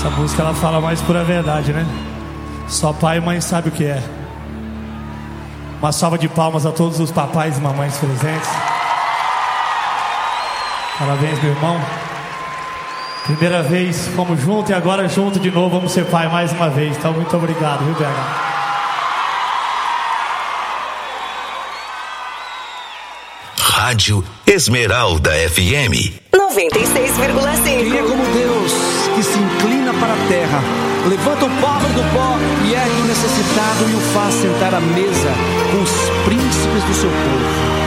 Essa música ela fala mais pura verdade, né? Só pai e mãe sabe o que é. Uma salva de palmas a todos os papais e mamães presentes. Parabéns, meu irmão. Primeira vez fomos juntos e agora junto de novo vamos ser pai mais uma vez. Então muito obrigado, viu, BH? Rádio Esmeralda FM 96,5. Quem é como Deus que se inclina para a terra, levanta o pobre do pó e ergue o necessitado e o faz sentar à mesa com os príncipes do seu povo.